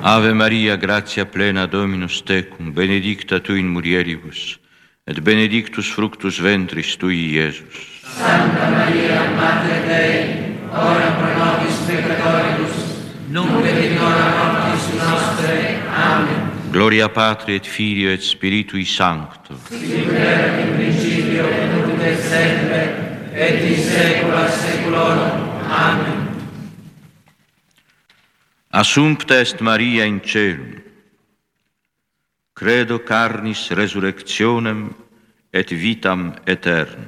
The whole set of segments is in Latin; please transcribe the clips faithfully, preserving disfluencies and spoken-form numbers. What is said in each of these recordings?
Ave Maria, gratia plena, Dominus tecum, benedicta tu in mulieribus, et benedictus fructus ventris tui, Iesus. Santa Maria, Mater Dei, ora pro nobis peccatoribus, nunc et in hora mortis nostre. Amen. Gloria Patri et Filio et Spiritui Sancto. Sic erat in principio et nunc et semper, et in saecula saeculorum. Amen. Assumpta est Maria in celum. Credo carnis resurrectionem et vitam aeternam.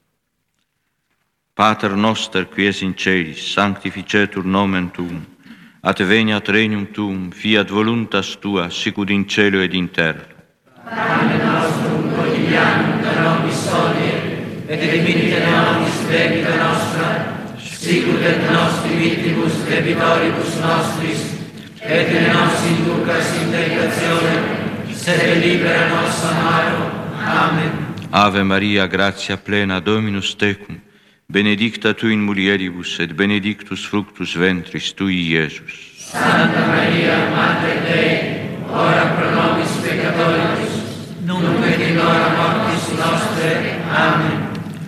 Pater noster, qui es in celis, sanctificetur nomen tuum, adveniat regnum tuum, fiat voluntas tua, sicut in cielo ed in terra. Pane nostrum quotidianum da nobis hodie, et dimitte nobis debita nostra, sicut et nostri vittibus debitoribus nostris, et ne nos inducas in tentationem, sed libera nos a malo. Amen. Ave Maria, gratia plena, Dominus tecum, benedicta tu in mulieribus, et benedictus fructus ventris tui, Iesus. Santa Maria, Mater Dei, ora pro nobis peccatoribus, nunc et in hora mortis nostre. Amen.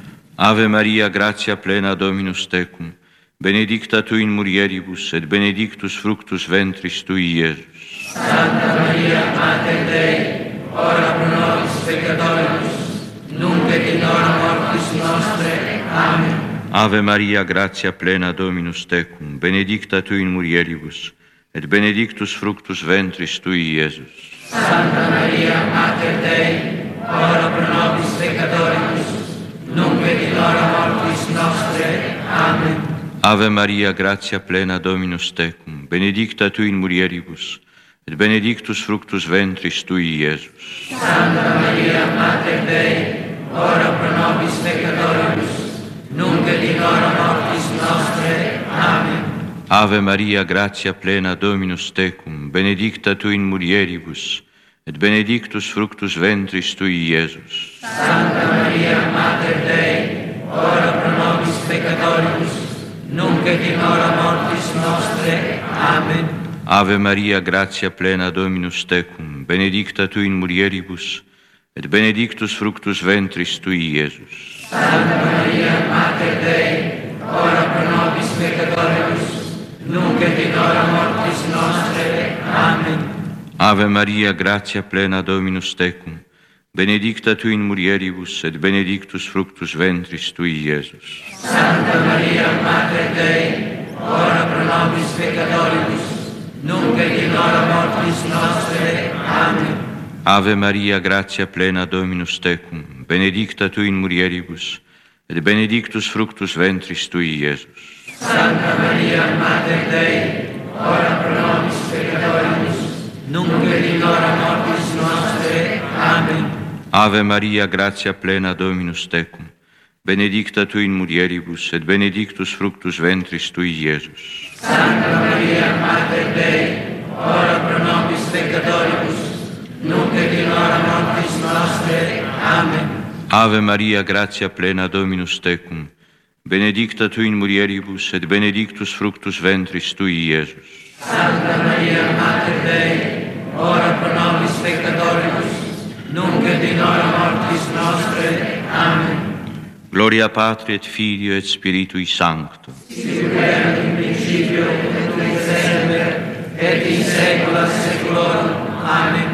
Ave Maria, gratia plena, Dominus tecum, benedicta tu in mulieribus, et benedictus fructus ventris tui, Iesus. Santa Maria, Mater Dei, ora pro nobis peccatoribus, nunc et in hora mortis nostre. Amen. Ave Maria, gratia plena, Dominus tecum, benedicta tu in mulieribus, et benedictus fructus ventris tui, Iesus. Santa Maria, Mater Dei, ora pro nobis peccatoribus, nunc et in hora mortis nostre. Amen. Ave Maria, gratia plena, Dominus tecum, benedicta tu in mulieribus, et benedictus fructus ventris tui, Iesus. Santa Maria, Mater Dei, ora pro nobis peccatoribus, nunc et in hora mortis nostre. Amen. Ave Maria, gratia plena, Dominus tecum, benedicta tu in mulieribus, et benedictus fructus ventris tui, Iesus. Santa Maria, Mater Dei, ora pro nobis peccatoribus, nunc et in hora mortis nostre. Amen. Ave Maria, gratia plena, Dominus tecum, benedicta tu in mulieribus, et benedictus fructus ventris tui, Iesus. Santa Maria, Mater Dei, ora pro nobis peccatoribus, nunc et in hora mortis nostre. Amen. Ave Maria, gratia plena, Dominus tecum, benedicta tu in mulieribus, et benedictus fructus ventris tui, Iesus. Santa Maria, Mater Dei, ora pro nobis peccatoribus, nunc et in hora mortis nostre. Amen. Ave Maria, gratia plena, Dominus tecum, benedicta tu in mulieribus, et benedictus fructus ventris tui, Iesus. Santa Maria, Mater Dei, ora pro nobis peccatoribus, nunc et in hora mortis nostre. Amen. Ave Maria, gratia plena, Dominus tecum, benedicta tu in mulieribus, et benedictus fructus ventris tui, Iesus. Santa Maria, Mater Dei, ora pro nobis peccatoribus, nunc et in hora mortis nostre. Amen. Ave Maria, gratia plena, Dominus tecum, benedicta tu in mulieribus, et benedictus fructus ventris tui, Iesus. Santa Maria, Mater Dei, ora pro nobis peccatoribus, nunc et in hora mortis nostre. Amen. Gloria Patri et Filio et Spiritui Sancto. Sic erat in principio et nunc et semper, et in saecula saeculorum. Amen.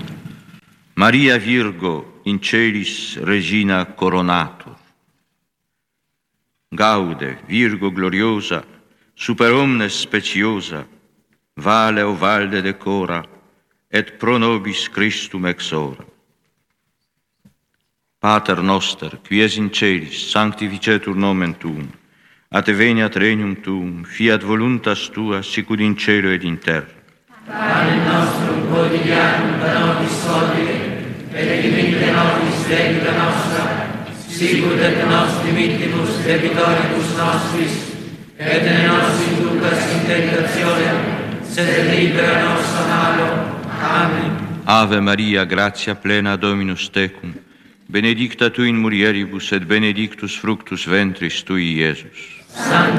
Maria Virgo in celis regina coronatur. Gaude, Virgo gloriosa, super omnes speciosa, vale o valde decora, et pro nobis Christum exora. Pater noster, qui es in celis, sanctificetur nomen tuum, adveniat regnum tuum, fiat voluntas tua, sicut in cielo ed in terra. Pane nostrum quotidianum da nobis hodie, et dimitte nobis debita nostra, sicut et nos dimittibus debitoribus nostris, et ne nos inducas in tentationem, sed libera nos a malo. Amen. Ave Maria, gratia plena, Dominus tecum, benedicta tu in mulieribus, et benedictus fructus ventris tui, Iesus. Santa